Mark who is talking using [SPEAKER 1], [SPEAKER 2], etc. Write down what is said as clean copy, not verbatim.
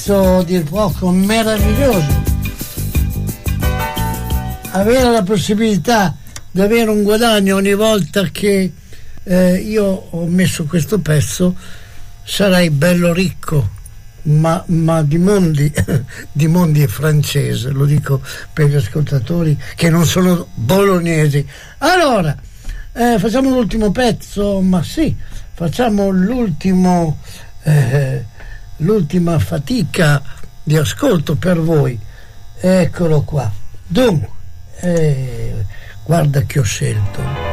[SPEAKER 1] A dir poco meraviglioso avere la possibilità di avere un guadagno ogni volta che io ho messo questo pezzo. Sarei bello ricco, ma di Mondi di Mondi è francese, lo dico per gli ascoltatori che non sono bolognesi. Allora facciamo l'ultimo pezzo, ma sì, facciamo l'ultima fatica di ascolto per voi. Eccolo qua. Dunque, guarda che ho scelto.